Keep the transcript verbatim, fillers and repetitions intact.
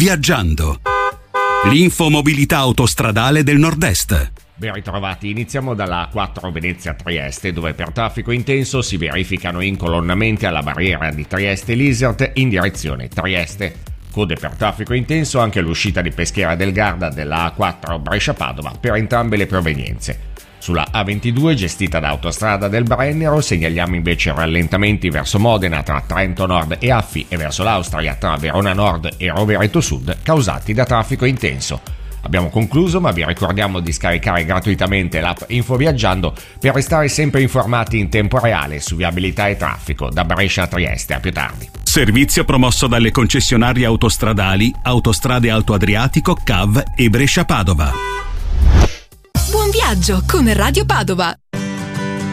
Viaggiando. L'infomobilità autostradale del Nord-Est. Ben ritrovati, iniziamo dalla A quattro Venezia-Trieste, dove per traffico intenso si verificano incolonnamenti alla barriera di Trieste-Lisert in direzione Trieste. Code per traffico intenso anche l'uscita di Peschiera del Garda della A quattro Brescia-Padova per entrambe le provenienze. Sulla A ventidue, gestita da Autostrada del Brennero, segnaliamo invece rallentamenti verso Modena tra Trento Nord e Affi e verso l'Austria tra Verona Nord e Rovereto Sud, causati da traffico intenso. Abbiamo concluso, ma vi ricordiamo di scaricare gratuitamente l'app InfoViaggiando per restare sempre informati in tempo reale su viabilità e traffico da Brescia a Trieste. A più tardi. Servizio promosso dalle concessionarie autostradali Autostrade Alto Adriatico, C A V e Brescia Padova. Buon viaggio con Radio Padova.